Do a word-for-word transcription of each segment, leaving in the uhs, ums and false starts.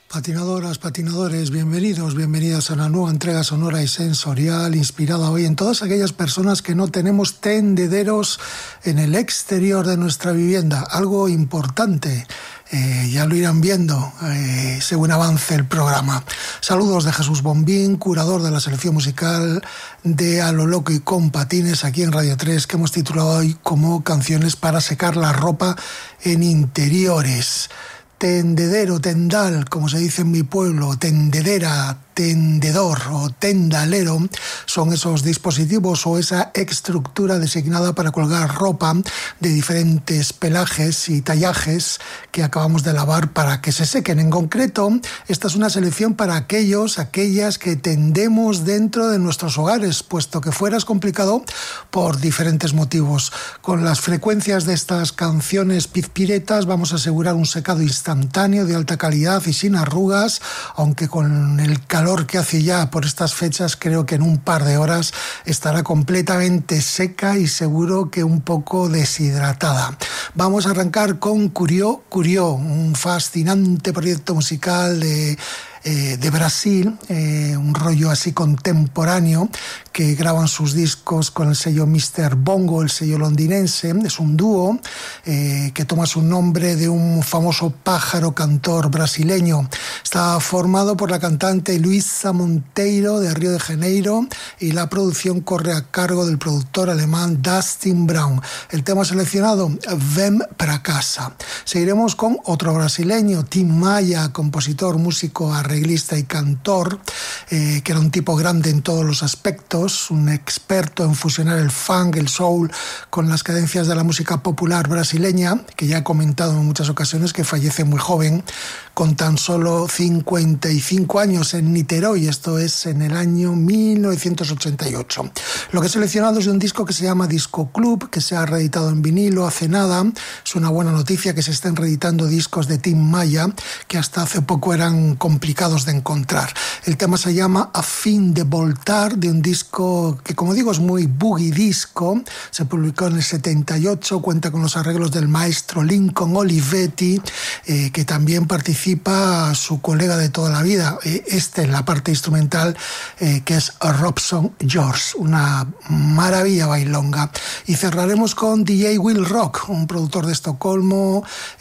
Patinadoras, patinadores, bienvenidos, bienvenidas a una nueva entrega sonora y sensorial inspirada hoy en todas aquellas personas que no tenemos tendederos en el exterior de nuestra vivienda. Algo importante, eh, ya lo irán viendo eh, según avance el programa. Saludos de Jesús Bombín, curador de la selección musical de A lo Loco y con Patines aquí en Radio tres, que hemos titulado hoy como Canciones para secar la ropa en interiores. Tendedero, tendal, como se dice en mi pueblo, tendedera, tendedor o tendalero, son esos dispositivos o esa estructura designada para colgar ropa de diferentes pelajes y tallajes que acabamos de lavar para que se sequen. En concreto, esta es una selección para aquellos, aquellas que tendemos dentro de nuestros hogares, puesto que fuera es complicado por diferentes motivos. Con las frecuencias de estas canciones pizpiretas vamos a asegurar un secado instantáneo de alta calidad y sin arrugas, aunque con el calor que hace ya por estas fechas, creo que en un par de horas estará completamente seca y seguro que un poco deshidratada. Vamos a arrancar con Curió, Curió, un fascinante proyecto musical de Eh, de Brasil, eh, un rollo así contemporáneo, que graban sus discos con el sello míster Bongo, el sello londinense. Es un dúo eh, que toma su nombre de un famoso pájaro cantor brasileño. Está formado por la cantante Luísa Monteiro de Río de Janeiro y la producción corre a cargo del productor alemán Dustin Brown. El tema seleccionado, Vem pra casa. Seguiremos con otro brasileño, Tim Maia, compositor, músico, arreglista y cantor, eh, que era un tipo grande en todos los aspectos, un experto en fusionar el funk, el soul con las cadencias de la música popular brasileña, que ya he comentado en muchas ocasiones que fallece muy joven, con tan solo cincuenta y cinco años en Niterói, esto es en el año mil novecientos ochenta y ocho. Lo que he seleccionado es de un disco que se llama Disco Club, que se ha reeditado en vinilo hace nada. Es una buena noticia que se estén reeditando discos de Tim Maia, que hasta hace poco eran complicados de encontrar. El tema se llama A Fin de Voltar, de un disco que, como digo, es muy boogie disco. Se publicó en el setenta y ocho, cuenta con los arreglos del maestro Lincoln Olivetti, eh, que también participa su colega de toda la vida, eh, este en la parte instrumental, eh, que es Robson George, una maravilla bailonga. Y cerraremos con D J Will Rock, un productor de Estocolmo,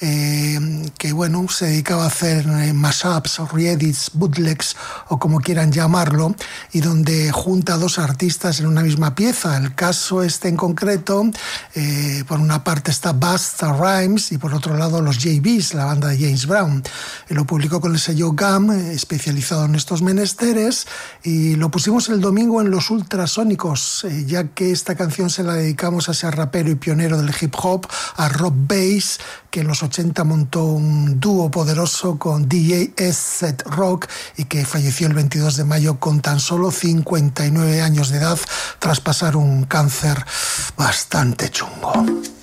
eh, que bueno, se dedicaba a hacer eh, mashups, reedits, bootlegs o como quieran llamarlo, y donde junta a dos artistas en una misma pieza. El caso este en concreto, eh, por una parte está Busta Rhymes y por otro lado los J Bs, la banda de James Brown. Lo publicó con el sello G A M, especializado en estos menesteres, y lo pusimos el domingo en Los Ultrasónicos, eh, ya que esta canción se la dedicamos a ese rapero y pionero del hip hop, a Rob Bass, que en los ochenta montó un dúo poderoso con D J S-Set Rock y que falleció el veintidós de mayo con tan solo cincuenta y nueve años de edad tras pasar un cáncer bastante chungo.